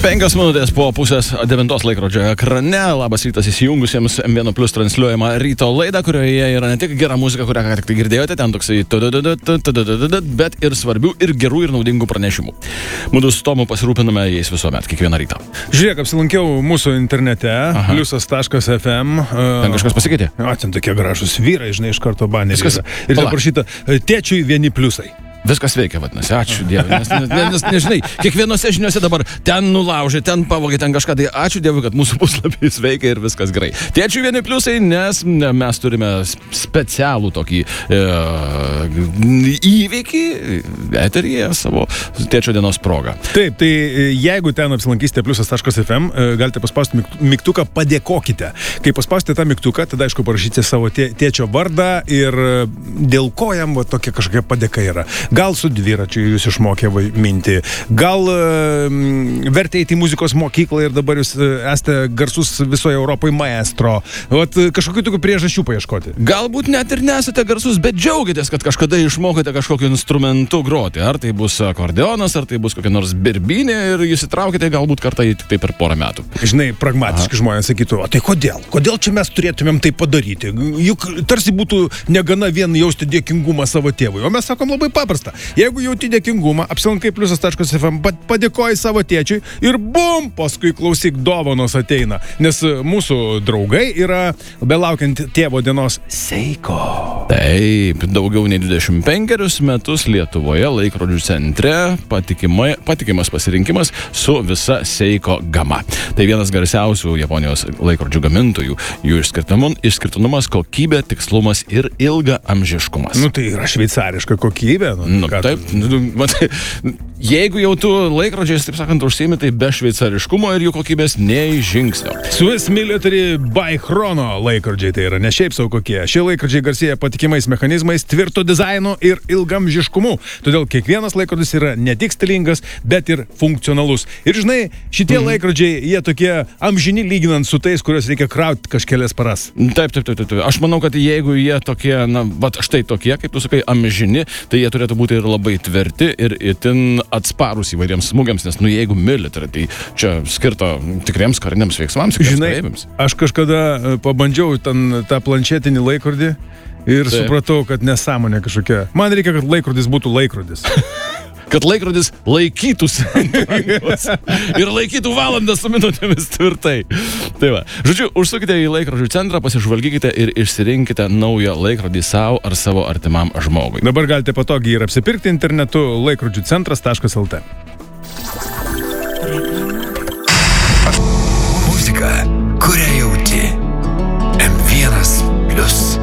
5 minutės po pusės 9 laikrodžio ekrane. Labas rytas įsijungusiems M1 Plus transliuojama ryto laidą, kurioje yra ne tik gera muzika, kurią ką tik girdėjote, ten toksai bet ir svarbių ir gerų ir naudingų pranešimų. Mūdu su Tomu pasirūpiname jais visuomet, kiekvieną rytą. Žiūrėk, apsilankiau mūsų internete, pliusas.fm. Ten kažkas pasikeitė? Ten tokie gražus vyrai, žinai, iš karto banerį. Viskas. Ir ten parašyta, tėčiui vieni pliusai. Viskas veikia, vadinasi, ačiū Dievui, nes nežinai, kiekvienose žiniuose dabar ten nulaužė, ten pavogė, ten kažką, tai ačiū Dievui, kad mūsų puslapis veikia ir viskas gerai. Tėčių vieni pliusai, nes mes turime specialų tokį įvykį eteryje savo tėčio dienos progą. Taip, tai jeigu ten apsilankysite pliusas.fm, galite paspausti mygtuką padėkokite. Kai paspausite tą mygtuką, tada aišku parašysite savo tėčio vardą ir dėl ko jam tokia kažkokia padėka yra. Gal su dviračiu jūs išmokė minti, gal vertė eiti į muzikos mokyklą ir dabar jūs esate garsus visoje Europoje maestro. Kažkokių tokių priežasčių paieškoti. Galbūt net ir nesate garsus, bet džiaugitės, kad kažkada išmokote kažkokiu instrumentu groti. Ar tai bus akordeonas, ar tai bus kokia nors birbinė ir jūs įtraukite galbūt kartą tik tai per porą metų. Žinai, pragmatiški žmonės sakytų, o tai kodėl? Kodėl čia mes turėtumėm tai padaryti? Juk tarsi būtų negana vien jausti dėkingumą savo tėvui. O mes sakom labai paprasta. Jeigu jauti dėkingumą, apsilankai pliusas.fm, padėkoji savo tėčiui ir bum, paskui klausyk, dovanos ateina. Nes mūsų draugai yra belaukiant tėvo dienos Seiko. Taip, daugiau nei 25 metus Lietuvoje laikrodžių centre patikimas pasirinkimas su visa Seiko gama. Tai vienas garsiausių Japonijos laikrodžių gamintojų. Jų išskirtinumas, kokybė, tikslumas ir ilgaamžiškumas. Tai yra šveicariška kokybė. Taip, matai, jeigu jau tu laikrodžiais, taip sakant, užsiimi, tai be šveicariškumo ir jų kokybės nei žingsnio. Swiss Military by Chrono laikrodžiai tai yra, ne šiaip savo kokie. Šie laikrodžiai garsėja patikimais mechanizmais, tvirto dizainu ir ilgaamžiškumu. Todėl kiekvienas laikrodis yra ne tik stilingas, bet ir funkcionalus. Ir žinai, šitie laikrodžiai, jie tokie amžini lyginant su tais, kuriuos reikia krauti kažkelias paras. Taip. Aš manau, kad jeigu jie tokie, štai tokie, kaip tu sakai, amžini, tai jie turėtų būti ir labai tvirti ir itin atsparus įvairiems smūgiams, nes jeigu military, tai čia skirta tikriems kariniams veiksmams. Žinai, aš kažkada pabandžiau tą planšetinį laikrodį ir supratau, kad nesąmonė kažkokia. Man reikia, kad laikrodis būtų laikrodis. Kad laikrodis laikytųsi ir laikytų valandą su minutėmis tvirtai. Tai va. Žodžiu, užsukite į laikrodžių centrą, pasižvalgykite ir išsirinkite naują laikrodį savo ar savo artimam žmogui. Dabar galite patogiai ir apsipirkti internetu laikrodžiucentras.lt. Muzika, kurią jauti. M1 Plus.